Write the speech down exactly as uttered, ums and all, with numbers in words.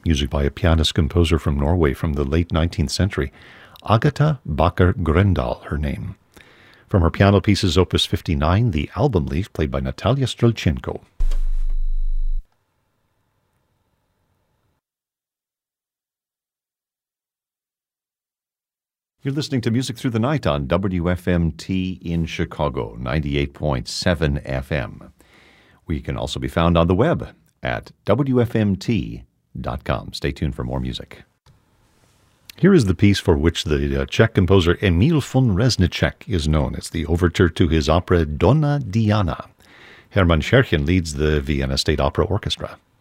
music by a pianist-composer from Norway from the late nineteenth century. Agatha Bakker Grøndahl, her name. From her piano pieces, Opus fifty-nine, the album leaf, played by Natalia Strelchenko. You're listening to Music Through the Night on W F M T in Chicago, ninety-eight point seven F M. We can also be found on the web at W F M T dot com. Stay tuned for more music. Here is the piece for which the uh, Czech composer Emil von Reznicek is known. It's the overture to his opera Donna Diana. Hermann Scherchen leads the Vienna State Opera Orchestra.